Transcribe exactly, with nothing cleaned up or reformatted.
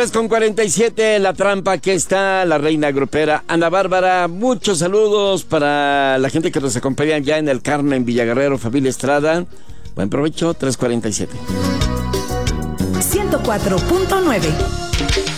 tres con cuarenta y siete, La Trampa, aquí está la reina grupera Ana Bárbara. Muchos saludos para la gente que nos acompaña ya en el Carmen Villaguerrero, familia Estrada. Buen provecho, tres cuarenta y siete. ciento cuatro punto nueve.